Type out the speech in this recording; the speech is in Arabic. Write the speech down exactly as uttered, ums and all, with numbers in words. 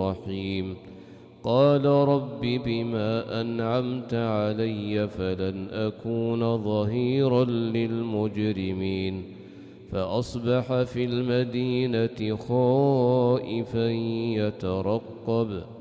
رحيم قال رب بما أنعمت علي فلن أكون ظهيرا للمجرمين فأصبح في المدينة خائفا يترقب